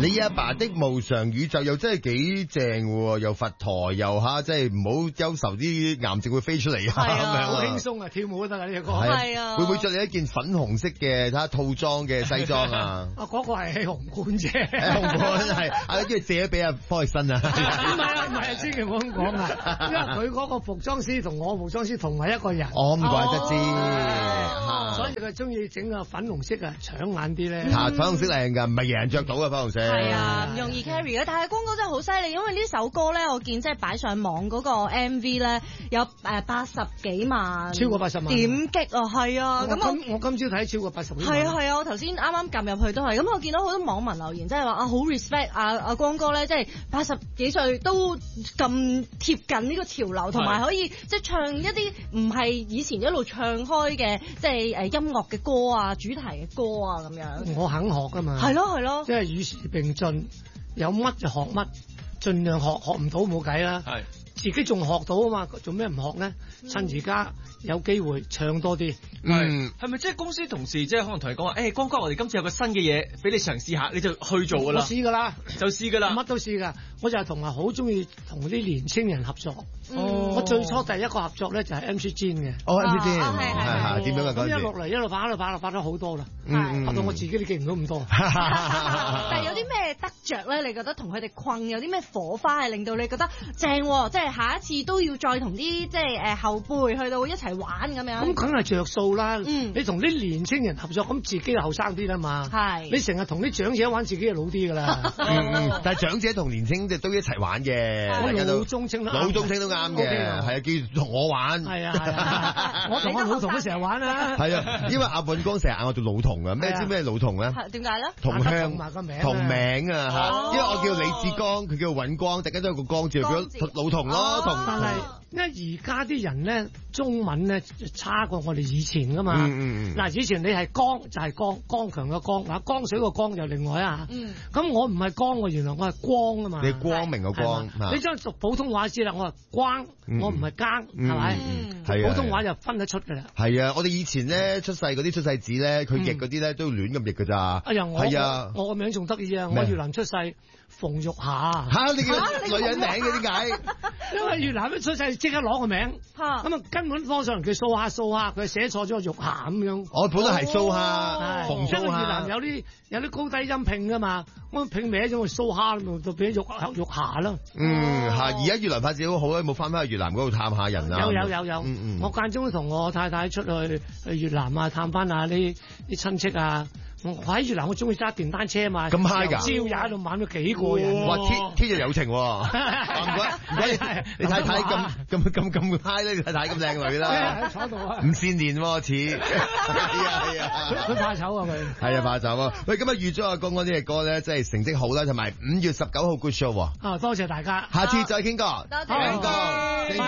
你阿爸的無常宇宙又真係幾正喎，又佛台又嚇，即係唔好憂愁啲癌症會飛出嚟啊咁樣。 好輕鬆啊，跳舞都得㗎呢個歌。 係啊， 會唔會着你一件粉紅色嘅睇下套裝嘅西裝啊？ 嗰個係紅館啫， 紅館係跟住借咗俾阿方力申啊？ 唔係，千祈唔好咁講啊，因為佢嗰個服裝師同我服裝師同係一個人。 我唔怪得知， 所以佢中意整個粉紅色啊，搶眼啲咧。 粉紅色靚㗎，唔係人人着到嘅粉紅色。 係啊，唔容易 carry 嘅。但係光哥真係好犀利，因為呢首歌咧，我見即係擺上網嗰個 MV 咧，有80幾萬， 超過80萬點擊啊，係啊。咁我今朝睇超過80幾萬。 係啊，我頭先啱啱撳入去都係。咁我見到好多網民留言，即係話好 respect 阿光哥咧，即係80幾歲都咁貼近呢個潮流，同埋可以即係唱一啲唔係以前一路唱開嘅，即係音樂嘅歌啊、主題嘅歌啊咁樣。 我肯學㗎嘛。係咯，即係與時並進，有乜就學乜，盡量學唔到冇計啦。係。自己仲學到啊嘛，做咩唔學呢？趁而家有機會唱多啲。 係咪即係公司同事即係可能同你講話，光哥，我哋今次有個新嘅嘢俾你嘗試下，你就去做㗎啦。 我試㗎啦， 就試㗎啦， 乜都試㗎。我就係同埋好中意同啲年青人合作。我最初第一個合作咧就係 MC Jin 嘅。 MC Jin 係點樣㗎？ 咁一路嚟一路拍咗好多啦。拍到我自己都記唔到咁多。 但係有啲咩得着咧？你覺得同佢哋困有啲咩火花係令到你覺得正喎？即係下一次都要再同啲即係後輩去到一齊玩咁樣。 咁梗係着數啦。你同啲年青人合作，咁自己就後生啲啦嘛。係。你成日同啲長者玩，自己就老啲㗎啦。 但係長者同年青都一齊玩嘅。 老中青都啱嘅，係啊，叫同我玩。係啊，我同我老童都成日玩啦。 係啊，因為阿運光成日嗌我做老童啊。咩知咩老童咧？ 點解咧？ 同鄉同名啊嚇，因為我叫李志剛，佢叫尹光，大家都有個光字，叫老童咯。 但係因為而家啲人咧，中文咧差過我哋以前噶嘛。嗱，以前你係剛就係剛強嘅剛，嗱江水個江就另外啊。咁我唔係剛喎，原來我係光啊嘛。 你光明個光。 你將讀普通話知啦，我係光，我唔係耕，係咪？係啊。普通話就分得出㗎啦。係啊，我哋以前咧出世嗰啲出世紙咧，佢譯嗰啲咧都亂咁譯㗎咋。係啊，我個名仲得意啊！我越南出世，馮玉霞。嚇！你叫女人名嘅點解？因為越南一出世即刻攞個名，咁啊根本方上人佢掃下，佢寫錯咗個玉霞咁樣。我本來係蘇蝦，馮蘇蝦。因為越南有啲高低音拼㗎嘛，我拼名咗個蘇蝦，就變咗玉霞咯。而家越南發展好好啊，冇翻去越南嗰度探下人啊？有。我間中都同我太太出去越南啊，探翻下啲親戚啊。我喺越南，我中意揸電單車啊嘛，咁 high 㗎，朝日喺度玩咗幾個人。哇！天日友情喎，唔該，你太太咁 high 咧，你太太咁靚女啦，坐度啊，唔善連喎似，係啊，佢怕醜啊佢，係啊怕醜啊。喂，今日預咗阿光哥呢隻歌咧，真係成績好啦，同埋5月19號 good show 喎。多謝大家，下次再傾過，多謝光哥。